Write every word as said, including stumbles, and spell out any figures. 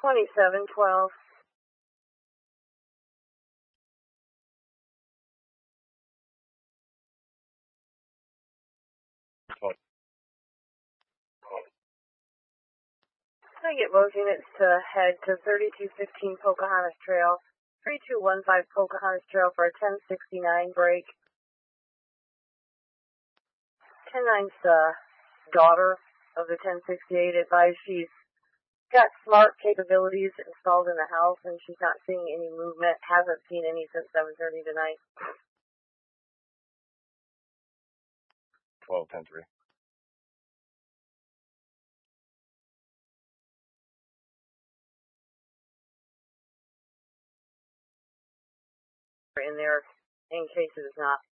twenty-seven twelve. I get both units to head to thirty-two fifteen Pocahontas Trail, three two one five Pocahontas Trail for a ten sixty-nine break. ten nine's the daughter of the ten sixty-eight. Advised she's got smart capabilities installed in the house and she's not seeing any movement, hasn't seen any since seven thirty tonight. twelve ten three. In there in case it is not.